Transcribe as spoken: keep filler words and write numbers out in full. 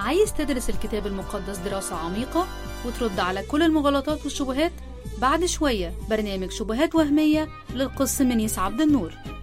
عايز تدرس الكتاب المقدس دراسة عميقة وترد على كل المغالطات والشبهات؟ بعد شوية برنامج شبهات وهمية للقس منيس عبد النور.